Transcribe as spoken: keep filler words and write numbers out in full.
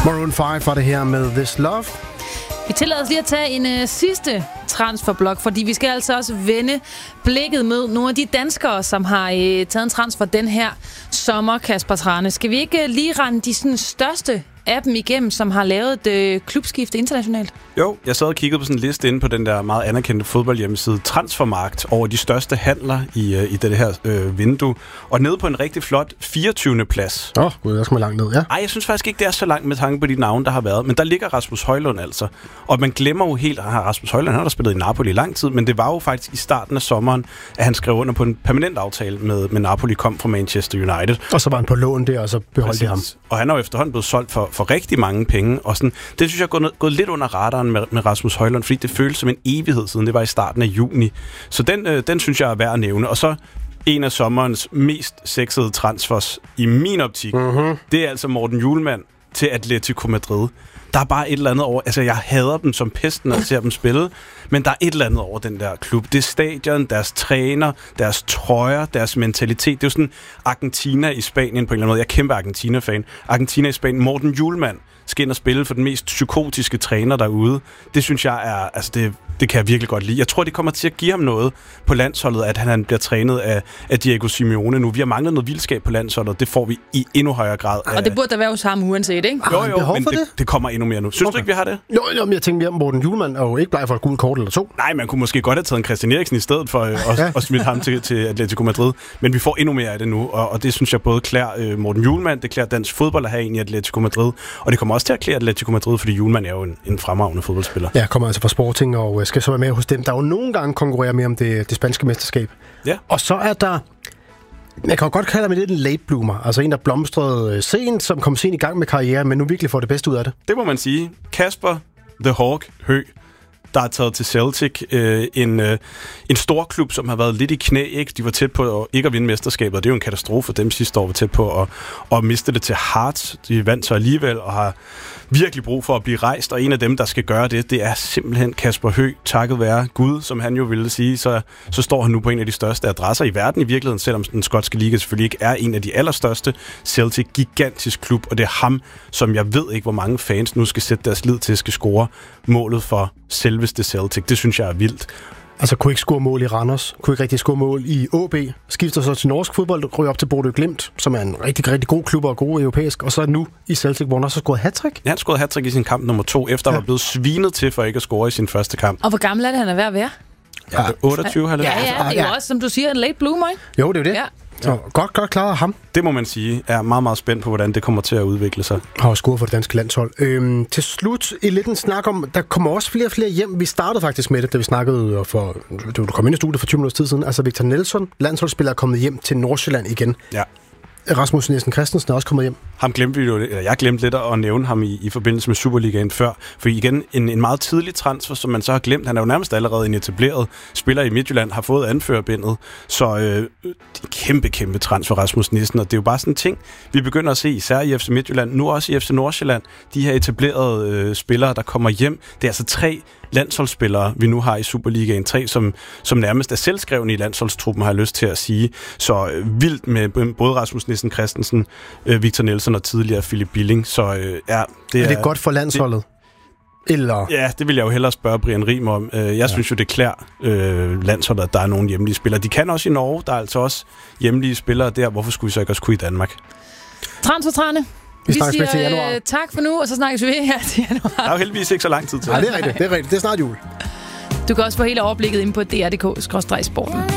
Maroon fem var det her med This Love. Vi tillader os lige at tage en uh, sidste transferblok, fordi vi skal altså også vende blikket med nogle af de danskere, som har uh, taget en transfer den her sommer, Kasper Trane. Skal vi ikke uh, lige rende de sådan, største af dem igennem, som har lavet et uh, klubskifte internationalt? Jo, jeg sad og kiggede på sådan en liste inde på den der meget anerkendte fodboldhjemmeside Transfermarkt over de største handler i, uh, i det her uh, vindue. Og nede på en rigtig flot fireogtyvende plads. Åh, oh, gud, jeg skal langt ned, ja. Ej, jeg synes faktisk ikke, det er så langt med tanke på de navne, der har været. Men der ligger Rasmus Højlund altså. Og man glemmer jo helt, at Rasmus Højlund han har der spillet i Napoli i lang tid, men det var jo faktisk i starten af sommeren, at han skrev under på en permanent aftale med, med Napoli, kom fra Manchester United. Og så var han på lån der, og så beholdt de ham. Og han er jo efterhånden blevet solgt for, for rigtig mange penge. Og sådan, det synes jeg er gået, gået lidt under radaren med, med Rasmus Højlund, fordi det føles som en evighed siden. Det var i starten af juni. Så den, øh, den synes jeg er værd at nævne. Og så en af sommerens mest sexede transfers i min optik, mm-hmm. det er altså Morten Hjulmand til Atletico Madrid. Der er bare et eller andet over... Altså, jeg hader dem som pesten, når jeg ser dem spille, men der er et eller andet over den der klub. Det er stadion, deres træner, deres trøjer, deres mentalitet. Det er jo sådan Argentina i Spanien på en eller anden måde. Jeg er kæmpe Argentina-fan. Argentina i Spanien. Morten Hjulmand skal ind og spille for den mest psykotiske træner derude. Det synes jeg er... Altså, det, det kan jeg virkelig godt lide. Jeg tror, det kommer til at give ham noget på landsholdet, at han, han bliver trænet af, af Diego Simeone nu. Vi har manglet noget vildskab på landsholdet. Det får vi i endnu højere grad. Af... Og det burde der være hos ham uanset, ikke? Jo, jo, men det, det? det kommer endnu mere nu. Synes okay. du ikke, vi har det? Jo, jo, men jeg tænkte mere om Morten Hjulmand, og ikke bleg for et gult kort eller to. Nej, man kunne måske godt have taget en Christian Eriksen i stedet for øh, at, at smide ham til, til Atletico Madrid. Men vi får endnu mere af det nu, og, og det synes jeg både klæder øh, Morten Hjulmand, det klæder dansk fodbold at have en i Atletico Madrid, og det kommer også til at klæde Atletico Madrid, fordi Hjulmand er jo en, en fremragende fodboldspiller. Ja, kommer altså fra Sporting og skal så være med hos dem, der jo nogle gange konkurrerer med om det, det spanske mesterskab. Ja. Og så er der... Jeg kan jo godt kalde ham lidt en late bloomer. Altså en, der blomstrede sent, som kom sent i gang med karriere, men nu virkelig får det bedste ud af det. Det må man sige. Kasper The Hawk Hø, der er taget til Celtic. Øh, en, øh, en stor klub, som har været lidt i knæ. Ikke? De var tæt på at ikke at vinde mesterskabet, og det er jo en katastrofe. Dem sidste år var tæt på at, at miste det til Hearts. De vandt så alligevel og har virkelig brug for at blive rejst, og en af dem, der skal gøre det, det er simpelthen Kasper Hø. Takket være Gud, som han jo ville sige, så, så står han nu på en af de største adresser i verden i virkeligheden, selvom den skotske liga selvfølgelig ikke er en af de allerstørste. Celtic, gigantisk klub, og det er ham, som jeg ved ikke, hvor mange fans nu skal sætte deres lid til, skal score målet for selveste Celtic. Det synes jeg er vildt. Altså kunne ikke score mål i Randers, kunne ikke rigtig score mål i O B, skifter så til norsk fodbold, ryger op til Bodø Glimt, som er en rigtig, rigtig god klub og god europæisk, og så nu i Celtic, hvor han også har scoret hattrick. Ja, han scorede hattrick i sin kamp nummer to, efter ja. at være blevet svinet til for ikke at score i sin første kamp. Og hvor gammel er det, han er ved at være? Ja, otteogtyve har det. Ja, ja, det er jo også, som du siger, en late bloomer, ikke? Jo, det er jo det. Ja. Så godt, godt klaret ham. Det må man sige. Jeg er meget, meget spændt på, hvordan det kommer til at udvikle sig. Har også scoret for det danske landshold. Øhm, til slut i lidt en snak om, der kommer også flere og flere hjem. Vi startede faktisk med det, da vi snakkede for, du kom ind i studiet for tyve minutter tid siden. Altså Victor Nelson, landsholdsspiller, er kommet hjem til Nordsjælland igen. Ja. Rasmus Nielsen Christensen er også kommet hjem. Ham glemte vi jo, eller jeg glemte lidt at nævne ham i, i forbindelse med Superligaen før. For igen, en, en meget tidlig transfer, som man så har glemt. Han er jo nærmest allerede en etableret spiller i Midtjylland, har fået anførerbindet. Så øh, kæmpe, kæmpe transfer, Rasmus Nielsen. Og det er jo bare sådan en ting, vi begynder at se, især i F C Midtjylland, nu også i F C Nordsjælland. De her etablerede øh, spillere, der kommer hjem. Det er altså tre landsholdsspillere, vi nu har i Superligaen. Tre, som, som nærmest er selvskrevne i landsholdstruppen, har jeg lyst til at sige. Så øh, vildt med både Rasmus Nielsen Christensen, øh, Victor Nelson og tidligere Philip Billing. Så øh, ja, det er... Er det godt for landsholdet? Det, Eller? Ja, det vil jeg jo hellere spørge Brian Rim om. Jeg ja. synes jo, det klæder øh, landsholdet, at der er nogle hjemlige spillere. De kan også i Norge. Der er altså også hjemlige spillere der. Hvorfor skulle vi så ikke også kunne i Danmark? Transfertrane. Vi, vi siger til januar. Øh, tak for nu, og så snakkes vi her til januar. Der er jo heldigvis ikke så lang tid til. Nej, det er rigtigt. Det er rigtigt. Det er snart jul. Du kan også få hele overblikket ind på d r punktum d k skråstreg sporten.